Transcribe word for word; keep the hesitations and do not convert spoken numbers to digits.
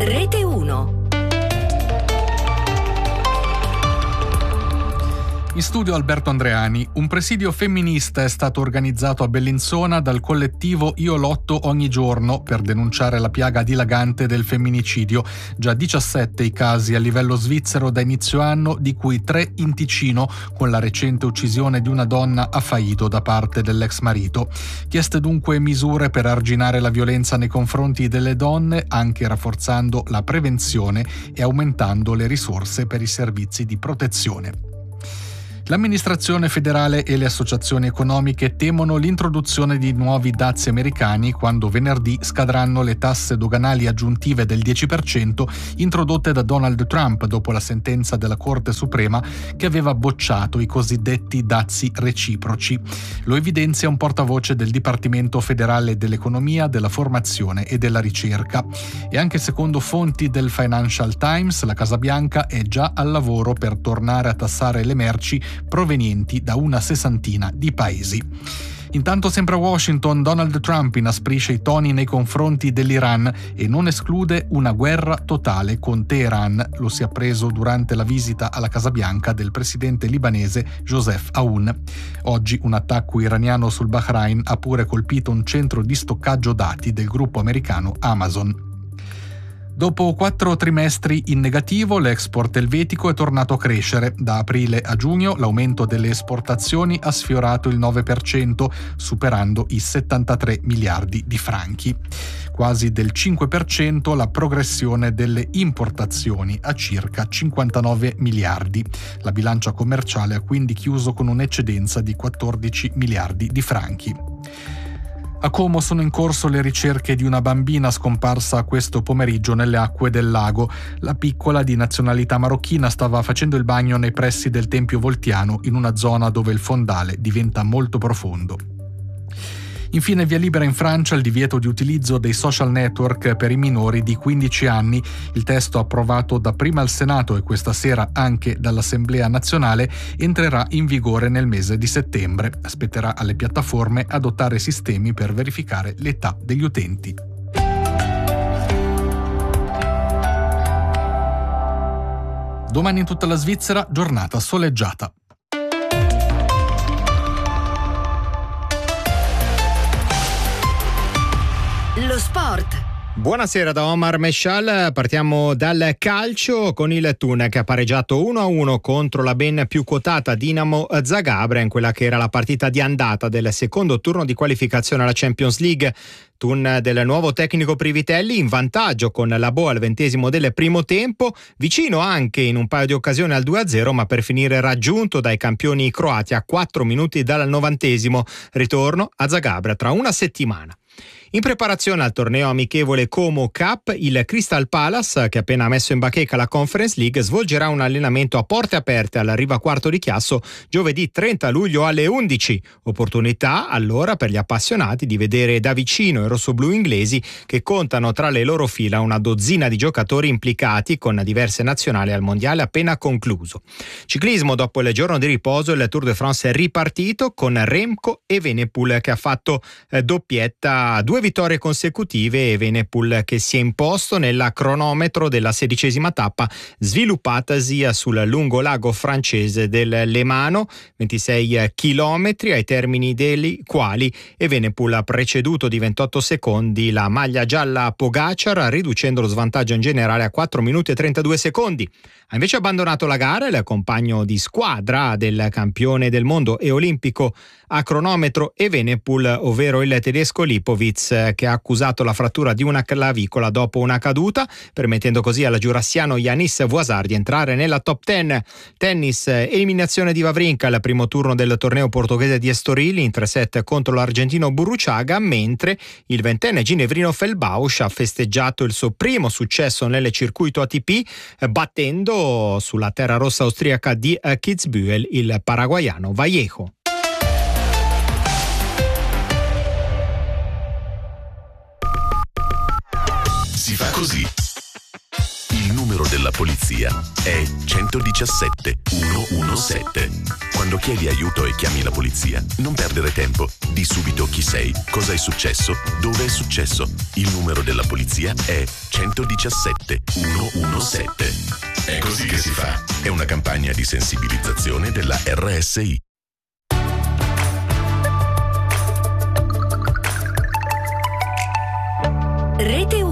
Rete uno. In studio Alberto Andreani. Un presidio femminista è stato organizzato a Bellinzona dal collettivo Io Lotto Ogni Giorno per denunciare la piaga dilagante del femminicidio. Già diciassette i casi a livello svizzero da inizio anno, di cui tre in Ticino, con la recente uccisione di una donna a Faido da parte dell'ex marito. Chieste dunque misure per arginare la violenza nei confronti delle donne, anche rafforzando la prevenzione e aumentando le risorse per i servizi di protezione. L'amministrazione federale e le associazioni economiche temono l'introduzione di nuovi dazi americani quando venerdì scadranno le tasse doganali aggiuntive del dieci per cento introdotte da Donald Trump dopo la sentenza della Corte Suprema che aveva bocciato i cosiddetti dazi reciproci. Lo evidenzia un portavoce del Dipartimento federale dell'Economia, della Formazione e della Ricerca. E anche secondo fonti del Financial Times, la Casa Bianca è già al lavoro per tornare a tassare le merci provenienti da una sessantina di paesi. Intanto, sempre a Washington, Donald Trump inasprisce i toni nei confronti dell'Iran e non esclude una guerra totale con Teheran. Lo si è appreso durante la visita alla Casa Bianca del presidente libanese Joseph Aoun. Oggi un attacco iraniano sul Bahrain ha pure colpito un centro di stoccaggio dati del gruppo americano Amazon. Dopo quattro trimestri in negativo, l'export elvetico è tornato a crescere. Da aprile a giugno l'aumento delle esportazioni ha sfiorato il nove per cento, superando i settantatré miliardi di franchi. Quasi del cinque per cento la progressione delle importazioni, a circa cinquantanove miliardi. La bilancia commerciale ha quindi chiuso con un'eccedenza di quattordici miliardi di franchi. A Como sono in corso le ricerche di una bambina scomparsa questo pomeriggio nelle acque del lago. La piccola, di nazionalità marocchina, stava facendo il bagno nei pressi del Tempio Voltiano, in una zona dove il fondale diventa molto profondo. Infine, via libera in Francia il divieto di utilizzo dei social network per i minori di quindici anni. Il testo, approvato dapprima al Senato e questa sera anche dall'Assemblea nazionale, entrerà in vigore nel mese di settembre. Spetterà alle piattaforme adottare sistemi per verificare l'età degli utenti. Domani in tutta la Svizzera, giornata soleggiata. Lo sport. Buonasera da Omar Meshal, partiamo dal calcio con il Thun che ha pareggiato uno a uno contro la ben più quotata Dinamo Zagabria in quella che era la partita di andata del secondo turno di qualificazione alla Champions League. Thun del nuovo tecnico Privitelli in vantaggio con la Bo al ventesimo del primo tempo, vicino anche in un paio di occasioni al due a zero, ma per finire raggiunto dai campioni croati a quattro minuti dal novantesimo. Ritorno a Zagabria tra una settimana. In preparazione al torneo amichevole Como Cup, il Crystal Palace, che ha appena messo in bacheca la Conference League, svolgerà un allenamento a porte aperte alla Riva Quarto di Chiasso giovedì trenta luglio alle undici. Opportunità allora per gli appassionati di vedere da vicino i rossoblù inglesi, che contano tra le loro fila una dozzina di giocatori implicati con diverse nazionali al mondiale appena concluso. Ciclismo: dopo il giorno di riposo il Tour de France è ripartito con Remco e Evenepoel che ha fatto eh, doppietta, due vittorie consecutive, e Evenepoel che si è imposto nella cronometro della sedicesima tappa sviluppatasi sul lungo lago francese del Lemano, ventisei chilometri, ai termini dei quali Evenepoel ha preceduto di ventotto secondi la maglia gialla Pogacar, riducendo lo svantaggio in generale a quattro minuti e trentadue secondi. Ha invece abbandonato la gara il compagno di squadra del campione del mondo e olimpico a cronometro Evenepoel, ovvero il tedesco Lipovic, che ha accusato la frattura di una clavicola dopo una caduta, permettendo così al giurassiano Yanis Voisard di entrare nella top dieci. Tennis: eliminazione di Wawrinka al primo turno del torneo portoghese di Estoril in tre set contro l'argentino Burruchaga, mentre il ventenne ginevrino Feldbausch ha festeggiato il suo primo successo nel circuito A T P, battendo sulla terra rossa austriaca di Kitzbühel il paraguaiano Vallejo. Si fa così. Il numero della polizia è centodiciassette centodiciassette. Quando chiedi aiuto e chiami la polizia, non perdere tempo. Di subito chi sei, cosa è successo, dove è successo. Il numero della polizia è centodiciassette centodiciassette. È così che si fa. È una campagna di sensibilizzazione della R S I. Rete